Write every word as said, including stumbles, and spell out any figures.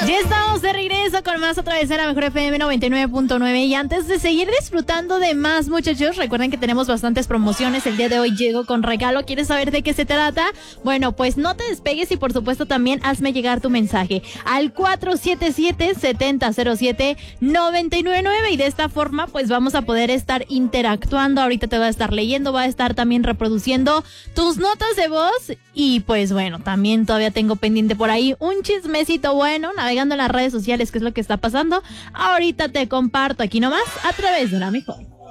Ya estamos de regreso con más otra vez en la Mejor F M noventa y nueve punto nueve. Y antes de seguir disfrutando de más, muchachos, recuerden que tenemos bastantes promociones. El día de hoy llego con regalo. ¿Quieres saber de qué se trata? Bueno, pues no te despegues y por supuesto también hazme llegar tu mensaje al cuatro siete siete, siete cero cero siete, nueve nueve nueve. Y de esta forma pues vamos a poder estar interactuando. Ahorita te voy a estar leyendo, voy a estar también reproduciendo tus notas de voz. Y pues bueno, también todavía tengo pendiente por ahí un chismecito bueno, navegando en las redes sociales, qué es lo que está pasando. Ahorita te comparto aquí nomás a través de la Mejor.